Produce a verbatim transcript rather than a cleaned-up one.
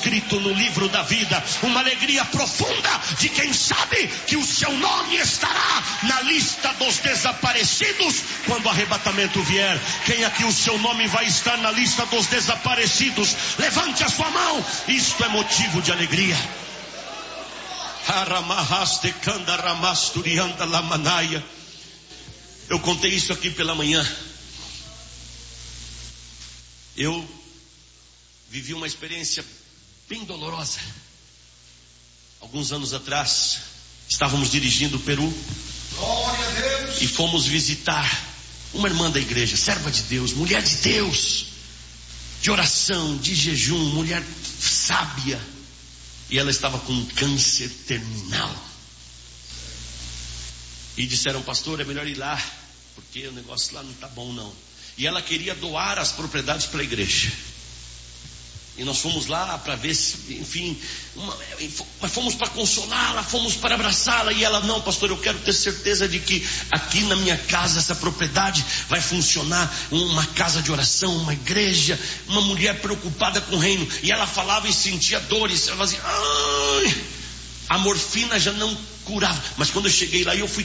escrito no livro da vida. Uma alegria profunda de quem sabe que o seu nome estará na lista dos desaparecidos quando o arrebatamento vier. Quem aqui o seu nome vai estar na lista dos desaparecidos? Levante a sua mão. Isto é motivo de alegria. Eu contei isso aqui pela manhã. Eu vivi uma experiência bem dolorosa. Alguns anos atrás, estávamos dirigindo o Peru e fomos visitar uma irmã da igreja, serva de Deus, mulher de Deus, de oração, de jejum, mulher sábia. E ela estava com câncer terminal. E disseram, pastor, é melhor ir lá, porque o negócio lá não está bom não. E ela queria doar as propriedades para a igreja. E nós fomos lá para ver se, enfim, uma, mas fomos para consolá-la, fomos para abraçá-la. E ela, não, pastor, eu quero ter certeza de que aqui na minha casa, essa propriedade vai funcionar uma casa de oração, uma igreja, uma mulher preocupada com o reino. E ela falava e sentia dores. Ela fazia, ai, a morfina já não curava. Mas quando eu cheguei lá, eu fui